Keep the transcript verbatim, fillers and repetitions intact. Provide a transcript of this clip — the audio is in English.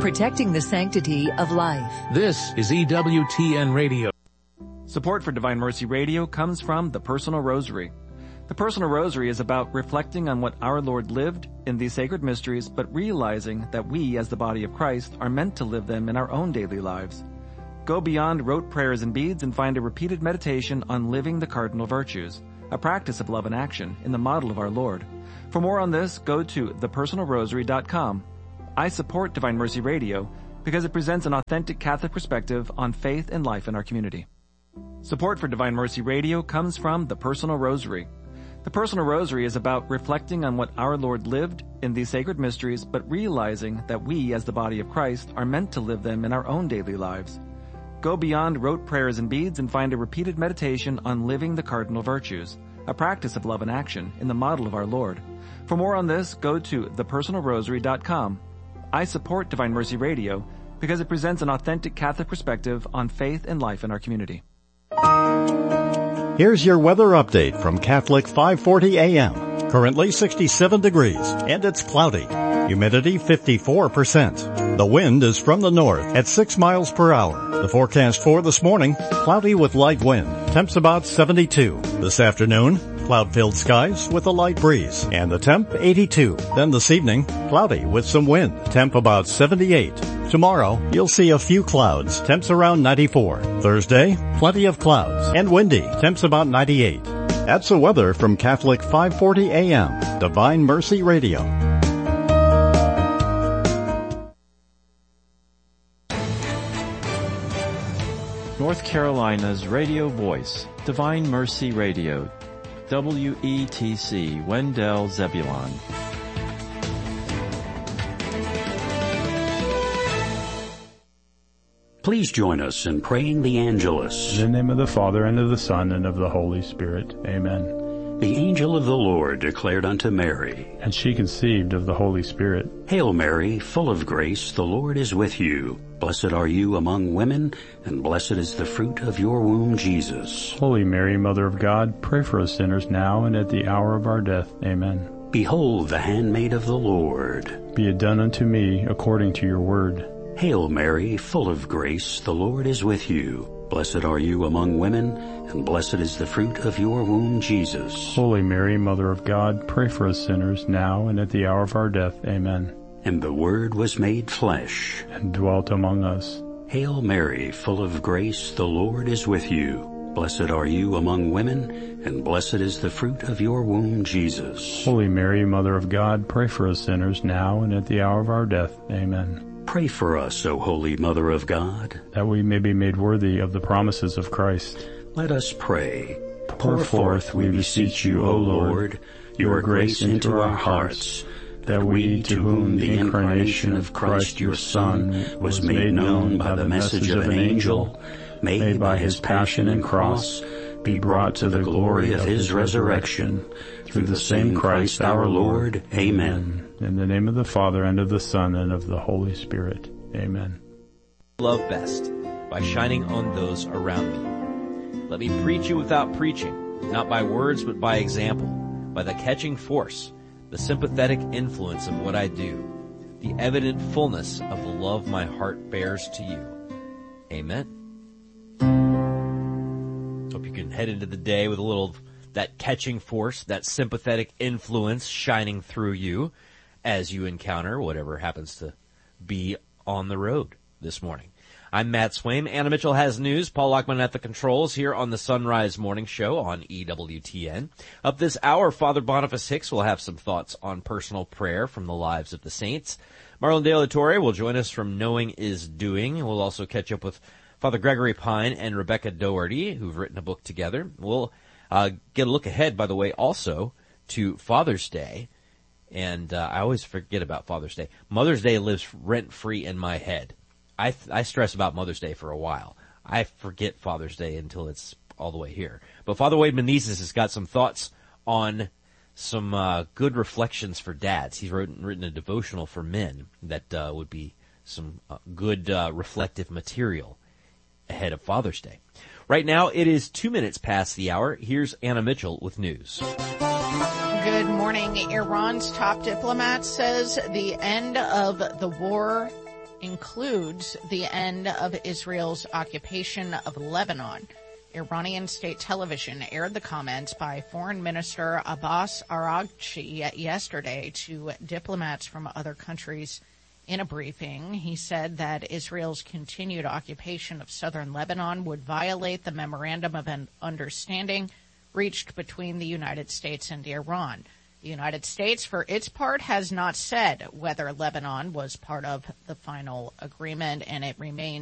protecting the sanctity of life. This is E W T N Radio. Support for Divine Mercy Radio comes from the Personal Rosary. The Personal Rosary is about reflecting on what our Lord lived in these sacred mysteries, but realizing that we, as the body of Christ, are meant to live them in our own daily lives. Go beyond rote prayers and beads and find a repeated meditation on living the cardinal virtues, a practice of love and action in the model of our Lord. For more on this, go to the personal rosary dot com. I support Divine Mercy Radio because it presents an authentic Catholic perspective on faith and life in our community. Support for Divine Mercy Radio comes from the Personal Rosary. The Personal Rosary is about reflecting on what our Lord lived in these sacred mysteries, but realizing that we, as the body of Christ, are meant to live them in our own daily lives. Go beyond rote prayers and beads and find a repeated meditation on living the cardinal virtues, a practice of love and action in the model of our Lord. For more on this, go to the personal rosary dot com. I support Divine Mercy Radio because it presents an authentic Catholic perspective on faith and life in our community. Here's your weather update from Catholic five forty A M. Currently sixty-seven degrees, and it's cloudy. Humidity fifty-four percent. The wind is from the north at six miles per hour. The forecast for this morning, cloudy with light wind. Temps about seventy-two. This afternoon, cloud-filled skies with a light breeze, and the temp eighty-two. Then this evening, cloudy with some wind. Temp about seventy-eight. Tomorrow, you'll see a few clouds. Temps around ninety-four. Thursday, plenty of clouds and windy. Temps about ninety-eight. That's the weather from Catholic five forty A M, Divine Mercy Radio. North Carolina's radio voice, Divine Mercy Radio, W E T C, Wendell Zebulon. Please join us in praying the Angelus. In the name of the Father, and of the Son, and of the Holy Spirit. Amen. The angel of the Lord declared unto Mary, and she conceived of the Holy Spirit. Hail Mary, full of grace, the Lord is with you. Blessed are you among women, and blessed is the fruit of your womb, Jesus. Holy Mary, Mother of God, pray for us sinners now and at the hour of our death. Amen. Behold the handmaid of the Lord. Be it done unto me according to your word. Hail Mary, full of grace, the Lord is with you. Blessed are you among women, and blessed is the fruit of your womb, Jesus. Holy Mary, Mother of God, pray for us sinners now and at the hour of our death. Amen. And the Word was made flesh, and dwelt among us. Hail Mary, full of grace, the Lord is with you. Blessed are you among women, and blessed is the fruit of your womb, Jesus. Holy Mary, Mother of God, pray for us sinners now and at the hour of our death. Amen. Pray for us, O Holy Mother of God, that we may be made worthy of the promises of Christ. Let us pray. Pour forth, we beseech you, O Lord, your grace into our hearts, that we, to whom the incarnation of Christ your Son was made known by the message of an angel, made by his passion and cross, be brought to the glory of his resurrection, through the same Christ our Lord. Amen. In the name of the Father, and of the Son, and of the Holy Spirit. Amen. Love best by shining on those around me. Let me preach you without preaching, not by words but by example, by the catching force, the sympathetic influence of what I do, the evident fullness of the love my heart bears to you. Amen. Hope you can head into the day with a little of that catching force, that sympathetic influence shining through you as you encounter whatever happens to be on the road this morning. I'm Matt Swaim. Anna Mitchell has news. Paul Lockman at the controls here on the Sunrise Morning Show on E W T N. Up this hour, Father Boniface Hicks will have some thoughts on personal prayer from the lives of the saints. Marlon De La Torre will join us from Knowing is Doing. We'll also catch up with Father Gregory Pine and Rebecca Doherty, who've written a book together. We'll uh, get a look ahead, by the way, also to Father's Day. And uh, I always forget about Father's Day. Mother's Day lives rent-free in my head. I th- I stress about Mother's Day for a while. I forget Father's Day until it's all the way here. But Father Wade Menezes has got some thoughts on some uh, good reflections for dads. He's written, written a devotional for men that uh, would be some uh, good uh, reflective material ahead of Father's Day. Right now, it is two minutes past the hour. Here's Anna Mitchell with news. Good morning. Iran's top diplomat says the end of the war includes the end of Israel's occupation of Lebanon. Iranian state television aired the comments by Foreign Minister Abbas Araghchi yesterday to diplomats from other countries. In a briefing, he said that Israel's continued occupation of southern Lebanon would violate the Memorandum of Understanding reached between the United States and Iran. The United States, for its part, has not said whether Lebanon was part of the final agreement, and it remains